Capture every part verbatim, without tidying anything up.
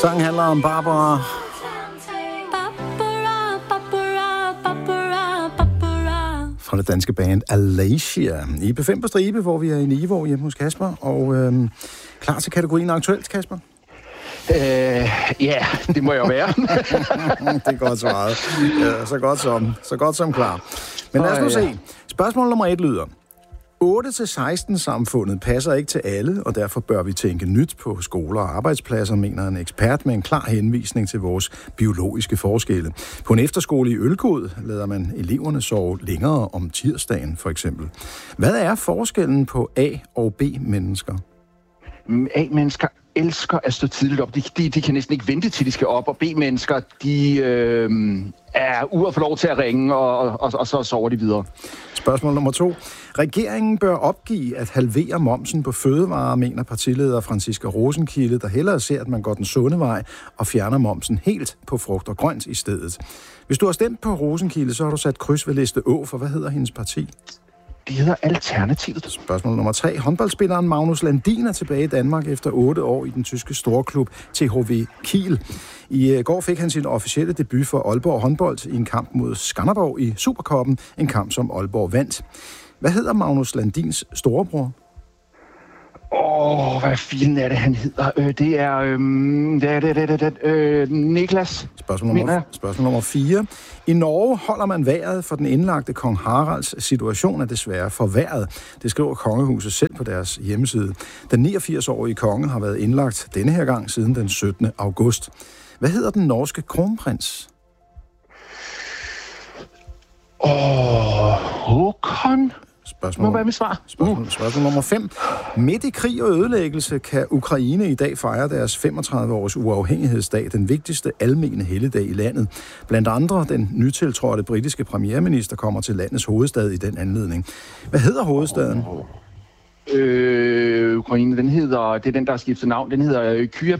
Sangen handler om Barbara. Fra det danske band Alacia. I B fem på stribe, hvor vi er i Niveau hjemme hos Kasper. Og øhm, klar til kategorien aktuelt, Kasper? Øh, ja, det må jeg jo være. Det er godt svaret. Ja, så godt som, så godt som klar. Men lad os nu se. Spørgsmål nummer et lyder. otte til seksten samfundet passer ikke til alle, og derfor bør vi tænke nyt på skoler og arbejdspladser, mener en ekspert med en klar henvisning til vores biologiske forskelle. På en efterskole i Ølgod lader man eleverne sove længere om tirsdagen, for eksempel. Hvad er forskellen på A- og B-mennesker? A-mennesker elsker at stå tidligt op. De, de, de kan næsten ikke vente til, de skal op, og B-mennesker, de øh, er ude at få lov til at ringe, og, og, og så sover de videre. Spørgsmål nummer to. Regeringen bør opgive at halvere momsen på fødevarer, mener partileder Franciska Rosenkilde, der hellere ser, at man går den sunde vej og fjerner momsen helt på frugt og grønt i stedet. Hvis du har stemt på Rosenkilde, så har du sat kryds ved liste Å, for hvad hedder hendes parti? Det hedder Alternativet. Spørgsmål nummer tre. Håndboldspilleren Magnus Landin er tilbage i Danmark efter otte år i den tyske storklub T H V Kiel. I går fik han sin officielle debut for Aalborg håndbold i en kamp mod Skanderborg i Supercuppen, en kamp som Aalborg vandt. Hvad hedder Magnus Landins storebror? Åh, oh, hvad filen er det, han hedder? Øh, det er, øhm, det er, det er, det er, øh, Niklas. Spørgsmål nummer, spørgsmål nummer fire. I Norge holder man vejret, for den indlagte kong Haralds situation er desværre forværret. Det skriver kongehuset selv på deres hjemmeside. Den niogfirs-årige konge har været indlagt denne her gang siden den syttende august. Hvad hedder den norske kronprins? Åh, oh, Håkon? Spørgsmål, Må være med svar. Spørgsmål, spørgsmål nummer fem. Midt i krig og ødelæggelse kan Ukraine i dag fejre deres femogtredive-års uafhængighedsdag, den vigtigste almene helligdag i landet. Blandt andre den nytiltrådte britiske premierminister kommer til landets hovedstad i den anledning. Hvad hedder hovedstaden? Øh, Ukraine, den hedder, det er den, der har skiftet navn, den hedder øh, Kyiv.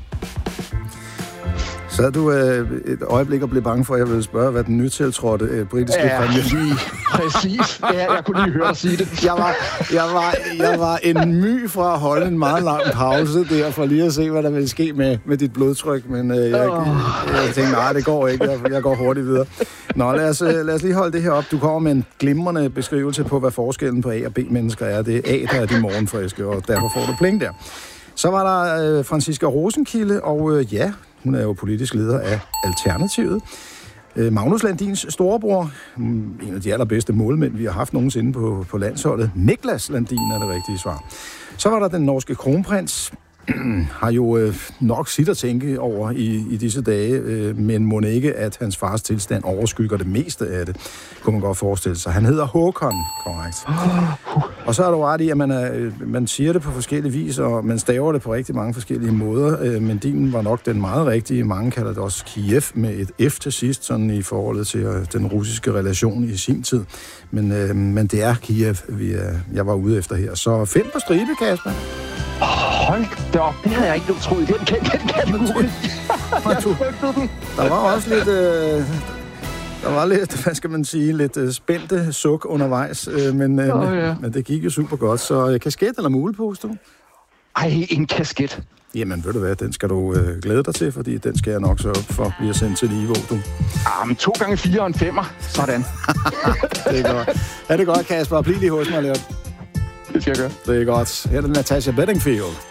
Så du øh, et øjeblik og blev bange for, at jeg ville spørge, hvad den nytiltrådte øh, britiske ja, premierminister... lige præcis. Ja, jeg kunne lige høre dig sige det. Jeg var, jeg, var, jeg var en my fra at holde en meget lang pause der, for lige at se, hvad der ville ske med, med dit blodtryk, men øh, jeg, jeg, jeg tænkte, nej, det går ikke, jeg, jeg går hurtigt videre. Nå, lad os, lad os lige holde det her op. Du kommer med en glimrende beskrivelse på, hvad forskellen på A- og B-mennesker er. Det er A, der er de morgenfriske, og derfor får du pling der. Så var der øh, Franciska Rosenkilde, og øh, ja, hun er jo politisk leder af Alternativet. Øh, Magnus Landins storebror, en af de allerbedste målmænd, vi har haft nogensinde på, på landsholdet. Niklas Landin er det rigtige svar. Så var der den norske kronprins, har jo øh, nok sit at tænke over i, i disse dage, øh, men må ikke, at hans fars tilstand overskygger det meste af det, kunne man godt forestille sig. Han hedder Håkon, korrekt. Og så er du ret i, at man, er, man siger det på forskellige vis, og man staver det på rigtig mange forskellige måder, øh, men din var nok den meget rigtige. Mange kalder det også Kiev med et F til sidst, sådan i forholdet til øh, den russiske relation i sin tid. Men, øh, men det er Kiev, vi er, jeg var ude efter her. Så fem på stribe, Kasper. Hold da op, det havde jeg ikke troet i den kategori. Der var også lidt, øh, der var lidt, hvad skal man sige, lidt øh, spændte suk undervejs, øh, men, øh, oh, ja. men det gik jo super godt. Så øh, kasket eller mulepose, du? Ej, en kasket. Jamen, ved du hvad, den skal du øh, glæde dig til, fordi den skal jeg nok så op for, bliver sendt til Niveau, du. Ah, men to gange fire og en femmer, sådan. Det er godt. Ja, det er godt, Kasper. Bliv lige hos mig lidt. Det skal jeg gøre. Det er godt. Her er det Natasha Bedingfield.